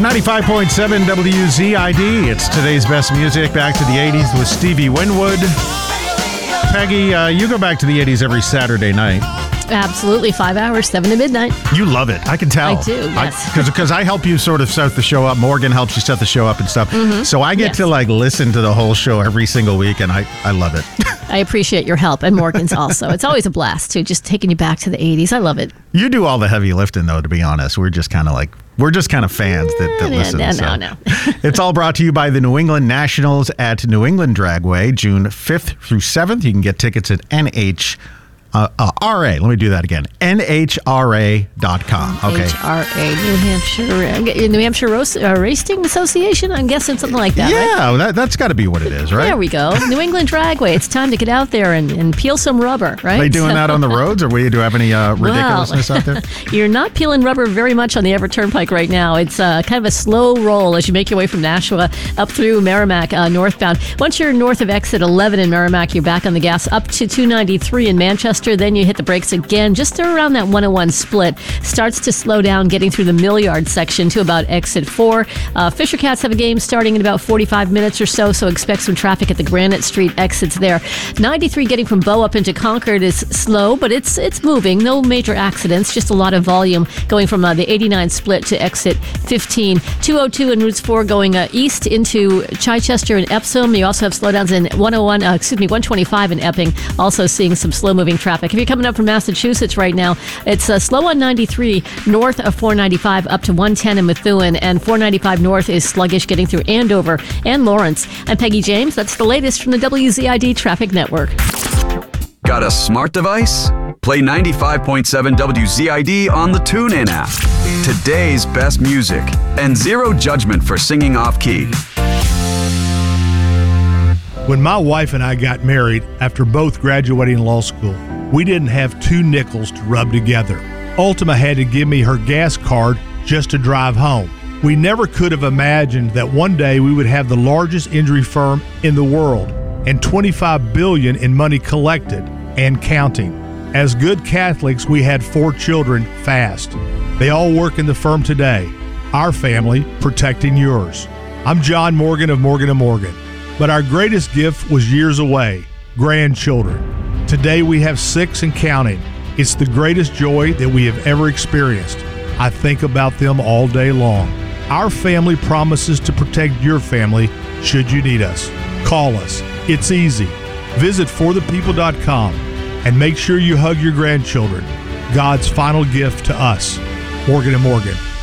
95.7 WZID. It's today's best music. Back to the 80s with Stevie Winwood. Peggy, you go back to the 80s every Saturday night. Absolutely. 5 hours, 7 to midnight. You love it. I can tell. I do, yes. Because I help you sort of set the show up. Morgan helps you set the show up and stuff. Mm-hmm. So I get to listen to the whole show every single week, and I love it. I appreciate your help, and Morgan's also. It's always a blast, too, just taking you back to the 80s. I love it. You do all the heavy lifting, though, to be honest. We're just kind of fans that listen. No. It's all brought to you by the New England Nationals at New England Dragway, June 5th through 7th. You can get tickets at RA. Let me do that again. NHRA.com. Okay. NHRA, New Hampshire Racing Association? I'm guessing something like that, yeah, right? That's got to be what it is, right? There we go. New England Dragway. It's time to get out there and peel some rubber, right? Are they doing that on the roads, or do you have any ridiculousness out there? You're not peeling rubber very much on the Everett Turnpike right now. It's kind of a slow roll as you make your way from Nashua up through Merrimack northbound. Once you're north of exit 11 in Merrimack, you're back on the gas up to 293 in Manchester. Then you hit the brakes again just around that 101 split. Starts to slow down getting through the Mill Yard section to about exit 4. Fisher Cats have a game starting in about 45 minutes or so expect some traffic at the Granite Street exits there. 93 getting from Bow up into Concord is slow, but it's moving. No major accidents, just a lot of volume going from the 89 split to exit 15. 202 and Routes 4 going east into Chichester and Epsom. You also have slowdowns in 125 in Epping. Also seeing some slow-moving traffic. If you're coming up from Massachusetts right now, it's slow on 93 north of 495 up to 110 in Methuen, and 495 north is sluggish getting through Andover and Lawrence. I'm Peggy James. That's the latest from the WZID Traffic Network. Got a smart device? Play 95.7 WZID on the TuneIn app. Today's best music and zero judgment for singing off-key. When my wife and I got married after both graduating law school, we didn't have 2 nickels to rub together. Ultima had to give me her gas card just to drive home. We never could have imagined that one day we would have the largest injury firm in the world and $25 billion in money collected and counting. As good Catholics, we had 4 children fast. They all work in the firm today. Our family protecting yours. I'm John Morgan of Morgan & Morgan. But our greatest gift was years away, grandchildren. Today we have 6 and counting. It's the greatest joy that we have ever experienced. I think about them all day long. Our family promises to protect your family should you need us. Call us. It's easy. Visit forthepeople.com and make sure you hug your grandchildren. God's final gift to us. Morgan & Morgan.